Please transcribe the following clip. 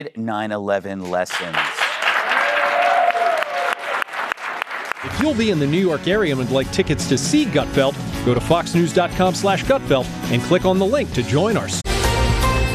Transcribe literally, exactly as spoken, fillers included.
nine eleven lessons. If you'll be in the New York area and would like tickets to see Gutfeld, go to fox news dot com slash Gutfeld and click on the link to join our